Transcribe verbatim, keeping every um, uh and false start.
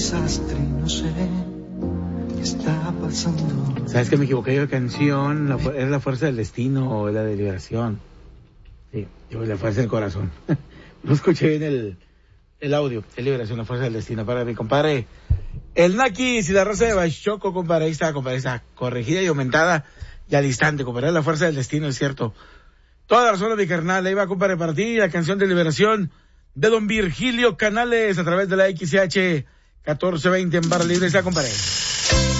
desastre y no sé qué está pasando. ¿Sabes que me equivoqué yo de canción? La, era La Fuerza del Destino o La de Liberación. Sí, yo La Fuerza del Corazón. No escuché bien el, el audio. Es Liberación, La Fuerza del Destino. Para mi compadre, el Nakis y la Rosa de Bachoco, compadre. Ahí está, compadre. Está corregida y aumentada y al instante, compadre. La Fuerza del Destino, es cierto. Toda la razón, mi carnal. Ahí va, compadre, para ti la canción de Liberación de don Virgilio Canales a través de la X C H catorce veinte en Barra Libre. Está, compadre.